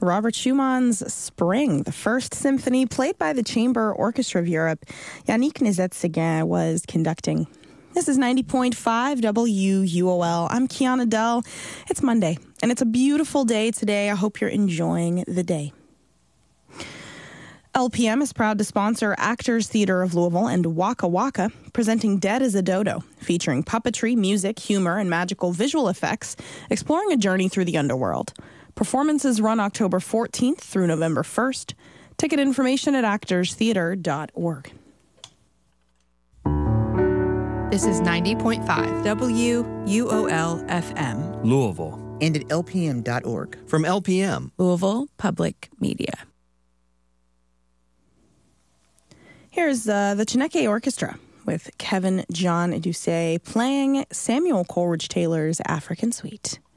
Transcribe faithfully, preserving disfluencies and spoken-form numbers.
Robert Schumann's Spring, the first symphony played by the Chamber Orchestra of Europe. Yannick Nézet-Séguin was conducting. This is ninety point five W U O L. I'm Kiana Dell. It's Monday, and it's a beautiful day today. I hope you're enjoying the day. L P M is proud to sponsor Actors Theatre of Louisville and Waka Waka, presenting Dead as a Dodo, featuring puppetry, music, humor, and magical visual effects, exploring a journey through the underworld. Performances run October fourteenth through November first. Ticket information at actors theatre dot org. This is ninety point five W U O L F M. Louisville. And at L P M dot org. From L P M. Louisville Public Media. Here's uh, the Chineke Orchestra with Kevin John Doucet playing Samuel Coleridge Taylor's African Suite.